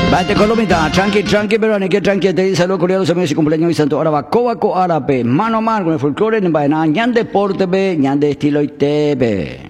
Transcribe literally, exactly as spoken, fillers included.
Bate Colomita, tranqui, tranqui, pero ni que tranqui, te dice los coreanos amigos y cumpleaños y santo. Ahora va Cobaco Árabe, mano a mano con el folclore, en Baena, ñan deporte, ñan de estilo y tebe.